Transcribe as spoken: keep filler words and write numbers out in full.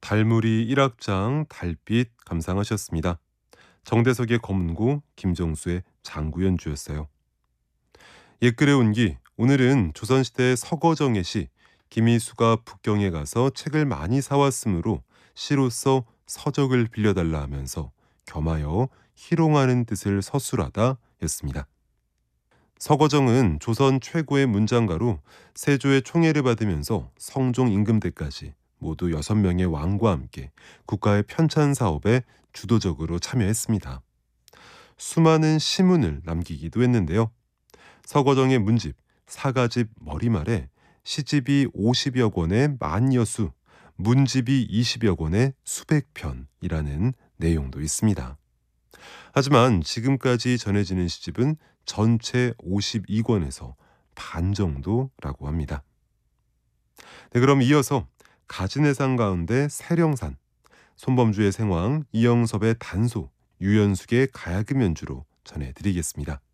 달무리 일악장 달빛 감상하셨습니다. 정대석의 검은고, 김정수의 장구연주였어요. 옛글의 온기, 오늘은 조선시대 서거정의 시 김희수가 북경에 가서 책을 많이 사왔으므로 시로서 서적을 빌려달라 하면서 겸하여 희롱하는 뜻을 서술하다 였습니다. 서거정은 조선 최고의 문장가로 세조의 총애를 받으면서 성종 임금 때까지 모두 여섯 명의 왕과 함께 국가의 편찬 사업에 주도적으로 참여했습니다. 수많은 시문을 남기기도 했는데요. 서거정의 문집, 사가집 머리말에 시집이 오십여 권의 만여수, 문집이 이십여 권의 수백 편이라는 내용도 있습니다. 하지만 지금까지 전해지는 시집은 전체 오십이 권에서 반 정도라고 합니다. 네, 그럼 이어서 가진해상 가운데 세령산, 손범주의 생황, 이영섭의 단소, 유연숙의 가야금 연주로 전해드리겠습니다.